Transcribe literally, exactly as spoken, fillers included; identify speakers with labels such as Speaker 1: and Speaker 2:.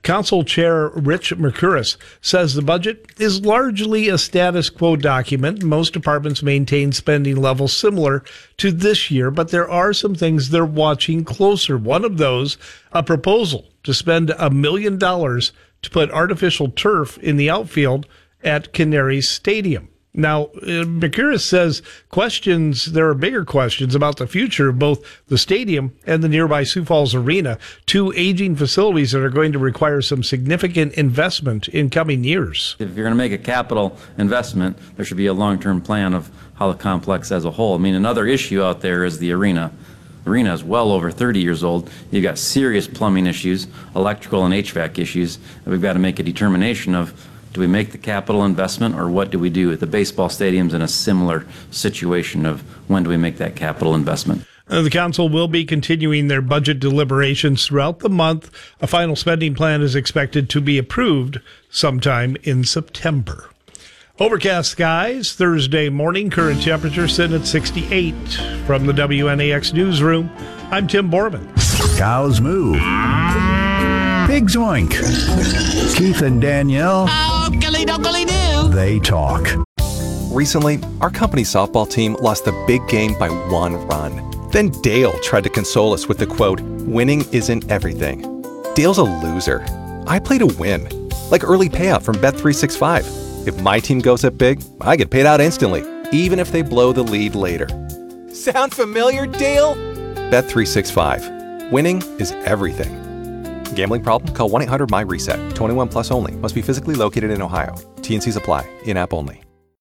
Speaker 1: Council Chair Rich Mercuris says the budget is largely a status quo document. Most departments maintain spending levels similar to this year, but there are some things they're watching closer. One of those, a proposal to spend a million dollars to put artificial turf in the outfield at Canaries Stadium. Now, uh, Mercuris says questions, there are bigger questions about the future of both the stadium and the nearby Sioux Falls Arena, two aging facilities that are going to require some significant investment in coming years.
Speaker 2: If you're going to make a capital investment, there should be a long-term plan of how the complex as a whole. I mean, another issue out there is the arena. The arena is well over thirty years old. You've got serious plumbing issues, electrical and H V A C issues, and we've got to make a determination of, do we make the capital investment, or what do we do? The baseball stadium's in a similar situation of when do we make that capital investment.
Speaker 1: Uh, the council will be continuing their budget deliberations throughout the month. A final spending plan is expected to be approved sometime in September. Overcast skies Thursday morning. Current temperature sitting at sixty-eight. From the W N A X newsroom, I'm Tim Borman.
Speaker 3: Cows moo. Pigs oink. Keith and Danielle, they talk.
Speaker 4: Recently, our company's softball team lost the big game by one run. Then Dale tried to console us with the quote, "Winning isn't everything." Dale's a loser. I play to win. Like early payout from Bet three sixty-five. If my team goes up big, I get paid out instantly, even if they blow the lead later. Sound familiar, Dale? Bet three sixty-five. Winning is everything. Gambling problem? Call one eight hundred M Y RESET. twenty-one plus only. Must be physically located in Ohio. T and C's apply. In-app only.